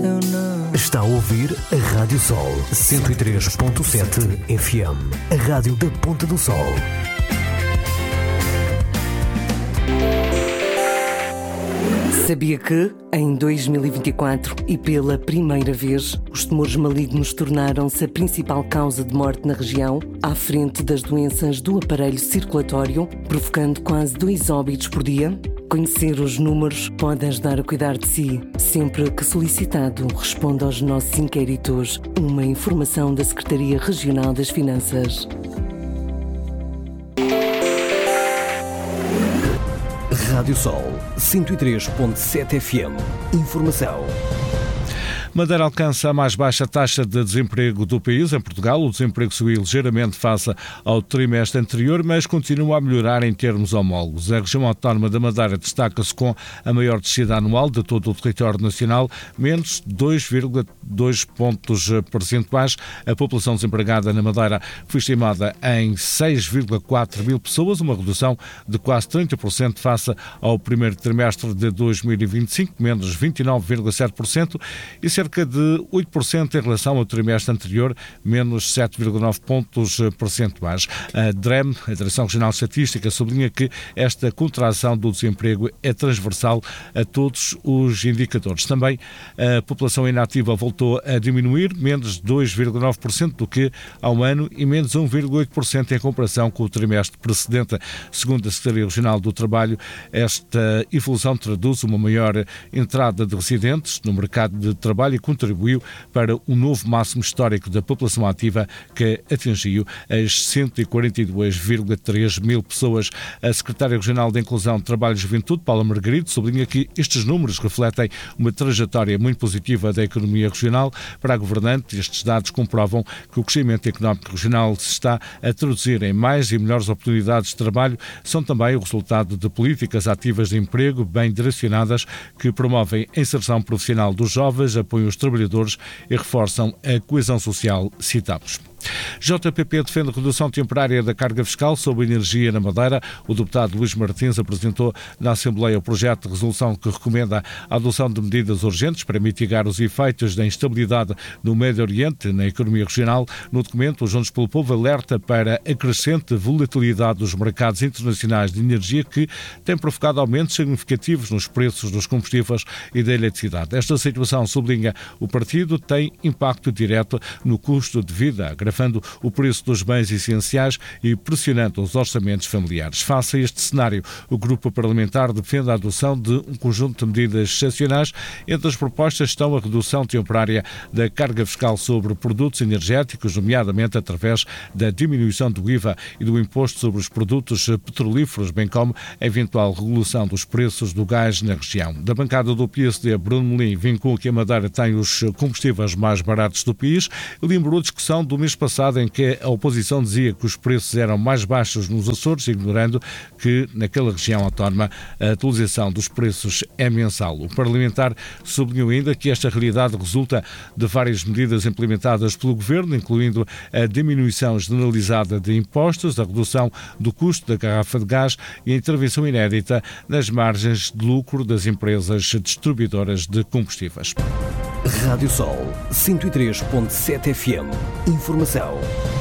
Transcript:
teu nome. Está a ouvir a Rádio Sol 103.7 FM, a rádio da Ponta do Sol. Sabia que, em 2024 e pela primeira vez, os tumores malignos tornaram-se a principal causa de morte na região, à frente das doenças do aparelho circulatório, provocando quase 2 óbitos por dia? Conhecer os números pode ajudar a cuidar de si. Sempre que solicitado, responda aos nossos inquéritos. Uma informação da Secretaria Regional das Finanças. Rádio Sol 103.7 FM. Informação. Madeira alcança a mais baixa taxa de desemprego do país. Em Portugal, o desemprego subiu ligeiramente face ao trimestre anterior, mas continua a melhorar em termos homólogos. A região autónoma da Madeira destaca-se com a maior descida anual de todo o território nacional, menos 2,2 pontos percentuais. A população desempregada na Madeira foi estimada em 6,4 mil pessoas, uma redução de quase 30% face ao primeiro trimestre de 2025, menos 29,7%, e cerca de 8% em relação ao trimestre anterior, menos 7,9 pontos percentuais. A DREM, a Direção Regional de Estatística, sublinha que esta contração do desemprego é transversal a todos os indicadores. Também a população inativa voltou a diminuir, menos 2,9% do que há um ano e menos 1,8% em comparação com o trimestre precedente. Segundo a Secretaria Regional do Trabalho, esta evolução traduz uma maior entrada de residentes no mercado de trabalho e contribuiu para um novo máximo histórico da população ativa, que atingiu as 142,3 mil pessoas. A Secretária Regional de Inclusão, Trabalho e Juventude, Paula Margarido, sublinha que estes números refletem uma trajetória muito positiva da economia regional. Para a governante, estes dados comprovam que o crescimento económico regional se está a traduzir em mais e melhores oportunidades de trabalho. São também o resultado de políticas ativas de emprego bem direcionadas que promovem a inserção profissional dos jovens, apoiam os trabalhadores e reforçam a coesão social, citamos. JPP defende a redução temporária da carga fiscal sobre a energia na Madeira. O deputado Luís Martins apresentou na Assembleia o projeto de resolução que recomenda a adoção de medidas urgentes para mitigar os efeitos da instabilidade no Médio Oriente na economia regional. No documento, o Juntos pelo Povo alerta para a crescente volatilidade dos mercados internacionais de energia que tem provocado aumentos significativos nos preços dos combustíveis e da eletricidade. Esta situação, sublinha o partido, tem impacto direto no custo de vida, agravando o preço dos bens essenciais e pressionando os orçamentos familiares. Face a este cenário, o grupo parlamentar defende a adoção de um conjunto de medidas excepcionais. Entre as propostas estão a redução temporária da carga fiscal sobre produtos energéticos, nomeadamente através da diminuição do IVA e do imposto sobre os produtos petrolíferos, bem como a eventual regulação dos preços do gás na região. Da bancada do PSD, Bruno Melim vincula que a Madeira tem os combustíveis mais baratos do país e lembrou a discussão do mês passado em que a oposição dizia que os preços eram mais baixos nos Açores, ignorando que naquela região autónoma a atualização dos preços é mensal. O parlamentar sublinhou ainda que esta realidade resulta de várias medidas implementadas pelo Governo, incluindo a diminuição generalizada de impostos, a redução do custo da garrafa de gás e a intervenção inédita nas margens de lucro das empresas distribuidoras de combustíveis. Rádio Sol 103.7 FM. Informação.